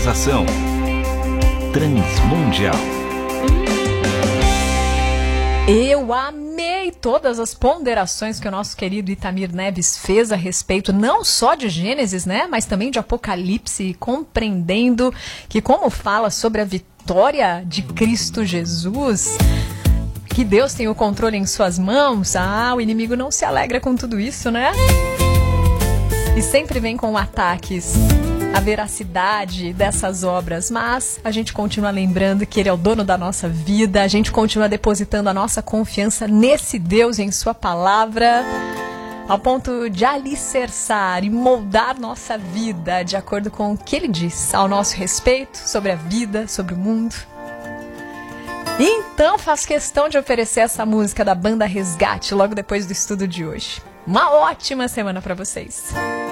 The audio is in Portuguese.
Realização Transmundial. Eu amei todas as ponderações que o nosso querido Itamir Neves fez a respeito não só de Gênesis, né, mas também de Apocalipse, compreendendo que como fala sobre a vitória de Cristo Jesus, que Deus tem o controle em suas mãos, o inimigo não se alegra com tudo isso, né? E sempre vem com ataques a veracidade dessas obras, mas a gente continua lembrando que Ele é o dono da nossa vida, a gente continua depositando a nossa confiança nesse Deus, em Sua palavra, ao ponto de alicerçar e moldar nossa vida de acordo com o que Ele diz ao nosso respeito, sobre a vida, sobre o mundo. Então faço questão de oferecer essa música da banda Resgate logo depois do estudo de hoje. Uma ótima semana para vocês!